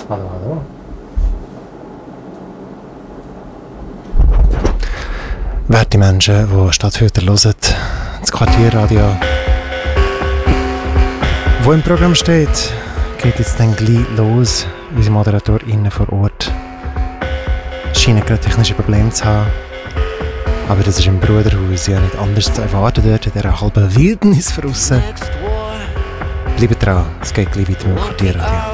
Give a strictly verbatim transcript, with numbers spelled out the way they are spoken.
Hallo, hallo. Werte Menschen, die Stadtfilter hören, das Quartierradio, wo im Programm steht, geht jetzt dann gleich los. Unsere ModeratorInnen vor Ort scheinen gerade technische Probleme zu haben. Aber das ist im Bruderhaus ja nicht anders zu erwarten, dort in dieser halben Wildnis draussen. Bleibt dran, es geht gleich weiter mit dem Quartierradio.